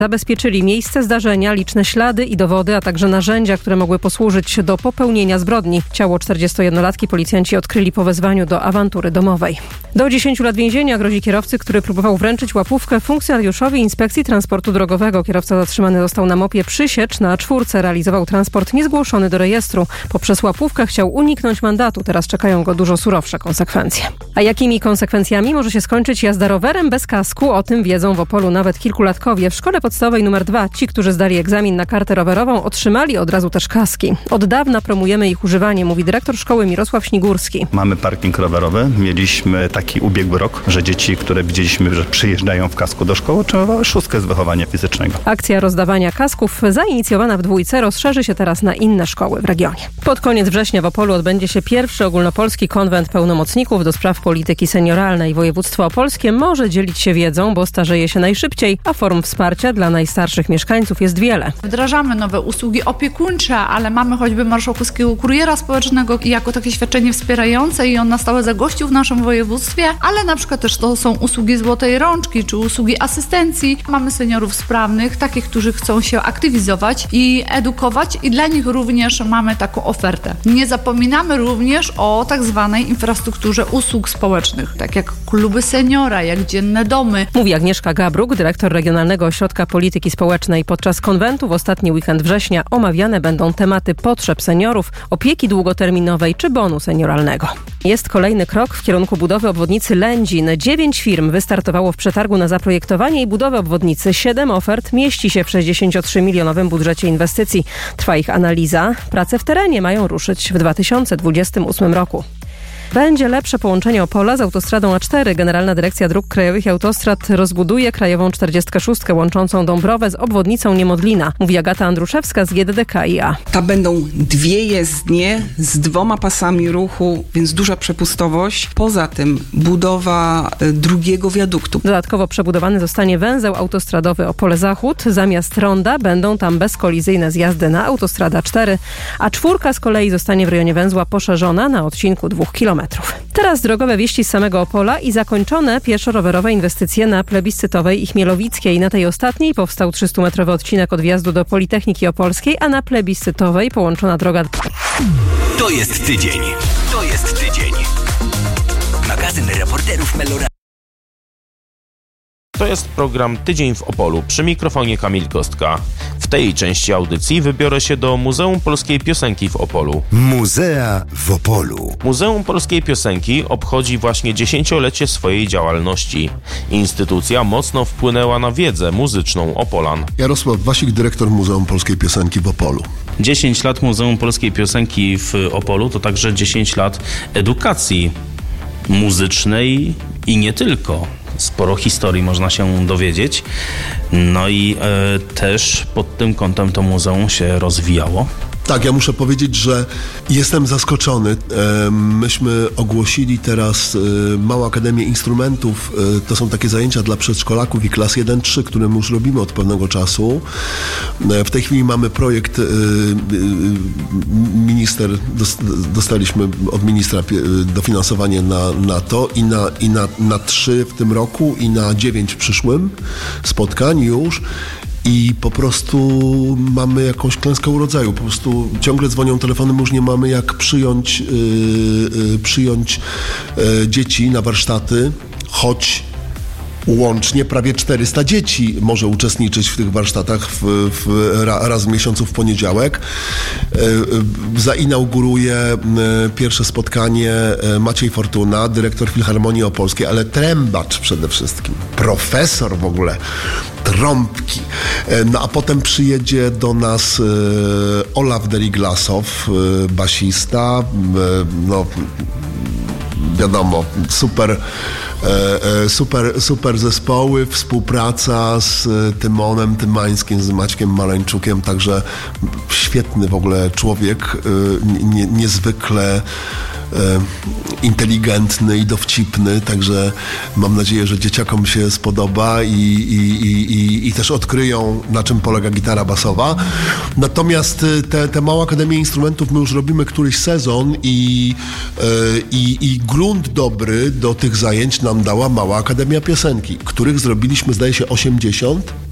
Zabezpieczyli miejsce zdarzenia, liczne ślady i dowody, a także narzędzia, które mogły posłużyć do popełnienia zbrodni. Ciało 41-latki policjanci odkryli po wezwaniu do awantury domowej. Do 10 lat więzienia grozi kierowcy, który próbował wręczyć łapówkę funkcjonariuszowi Inspekcji Transportu Drogowego. Kierowca zatrzymany został na mopie Przysiecz na 4. Realizował transport niezgłoszony do rejestru. Poprzez łapówkę chciał uniknąć mandatu. Teraz czekają go dużo surowsze konsekwencje. A jakimi konsekwencjami może się skończyć jazda rowerem bez kasku? O tym wiedzą w Opolu nawet kilkulatkowie. W szkole podstawowej nr 2 ci, którzy zdali egzamin na kartę rowerową, otrzymali od razu też kaski. Od dawna promujemy ich używanie, mówi dyrektor szkoły Mirosław Śnigurski. Mamy parking rowerowy. Mieliśmy taki ubiegły rok, że dzieci, które widzieliśmy, że przyjeżdżają w kasku do szkoły, otrzymywały 6 z wychowania fizycznego. Akcja rozdawania kasków zainicjowana w Dwójce rozszerzy się teraz na inne szkoły w regionie. Pod koniec września w Opolu odbędzie się pierwszy ogólnopolski konwent pełnomocników do spraw polityki senioralnej. Województwo opolskie może dzielić się wiedzą, bo starzeje się najszybciej, a form wsparcia dla najstarszych mieszkańców jest wiele. Wdrażamy nowe usługi opiekuńcze, ale mamy choćby marszałkowskiego kuriera społecznego jako takie świadczenie wspierające i on na stałe zagościł w naszym województwie, ale na przykład też to są usługi złotej rączki czy usługi asystencji. Mamy seniorów sprawnych, takich, którzy chcą się aktywizować i edukować i dla nich również mamy taką ofertę. Nie zapominamy również o tak zwanej infrastrukturze usług społecznych, tak jak kluby seniora, jak dzienne domy. Mówi Agnieszka Gabruk, dyrektor Regionalnego Ośrodka Polityki Społecznej. Podczas konwentu w ostatni weekend września omawiane będą tematy potrzeb seniorów, opieki długoterminowej czy bonu senioralnego. Jest kolejny krok w kierunku budowy obwodnicy Lędzin. 9 firm wystartowało w przetargu na zaprojektowanie i budowę obwodnicy. 7 ofert mieści się w 63-milionowym budżecie inwestycji. Trwa ich analiza. Prace w terenie mają ruszyć w 2028 roku. Będzie lepsze połączenie Opola z autostradą A4. Generalna Dyrekcja Dróg Krajowych i Autostrad rozbuduje krajową 46 łączącą Dąbrowę z obwodnicą Niemodlina, mówi Agata Andruszewska z GDDKiA. Tam będą 2 jezdnie z 2 pasami ruchu, więc duża przepustowość. Poza tym budowa drugiego wiaduktu. Dodatkowo przebudowany zostanie węzeł autostradowy Opole Zachód. Zamiast ronda będą tam bezkolizyjne zjazdy na autostrada 4, a 4 z kolei zostanie w rejonie węzła poszerzona na odcinku 2 km. Teraz drogowe wieści z samego Opola i zakończone pieszo-rowerowe inwestycje na Plebiscytowej i Chmielowickiej. Na tej ostatniej powstał 300-metrowy odcinek od wjazdu do Politechniki Opolskiej, a na Plebiscytowej połączona droga... To jest tydzień. To jest tydzień. Magazyn reporterów Melora. To jest program Tydzień w Opolu. Przy mikrofonie Kamil Kostka. W tej części audycji wybiorę się do Muzeum Polskiej Piosenki w Opolu. Muzea w Opolu. Muzeum Polskiej Piosenki obchodzi właśnie 10-lecie swojej działalności. Instytucja mocno wpłynęła na wiedzę muzyczną Opolan. Jarosław Wasik, dyrektor Muzeum Polskiej Piosenki w Opolu. 10 lat Muzeum Polskiej Piosenki w Opolu to także 10 lat edukacji muzycznej i nie tylko. Sporo historii można się dowiedzieć. No i też pod tym kątem to muzeum się rozwijało. Tak, ja muszę powiedzieć, że jestem zaskoczony. Myśmy ogłosili teraz Małą Akademię Instrumentów. To są takie zajęcia dla przedszkolaków i klas 1-3, które my już robimy od pewnego czasu. W tej chwili mamy projekt, dostaliśmy od ministra dofinansowanie na to i na 3 w tym roku i na 9 w przyszłym spotkań już. I po prostu mamy jakąś klęskę urodzaju. Po prostu ciągle dzwonią telefony, my już nie mamy jak przyjąć dzieci na warsztaty, choć łącznie prawie 400 dzieci może uczestniczyć w tych warsztatach raz w miesiącu w poniedziałek. Zainauguruje pierwsze spotkanie Maciej Fortuna, dyrektor Filharmonii Opolskiej, ale trębacz przede wszystkim, profesor w ogóle trąbki. No a potem przyjedzie do nas Olaf Deriglasow, basista, no wiadomo, super zespoły, współpraca z Tymonem Tymańskim, z Maćkiem Maleńczukiem, także świetny w ogóle człowiek, niezwykle inteligentny i dowcipny, także mam nadzieję, że dzieciakom się spodoba i też odkryją, na czym polega gitara basowa. Natomiast te Małą Akademię Instrumentów my już robimy któryś sezon i grunt dobry do tych zajęć nam dała Mała Akademia Piosenki, których zrobiliśmy, zdaje się, 80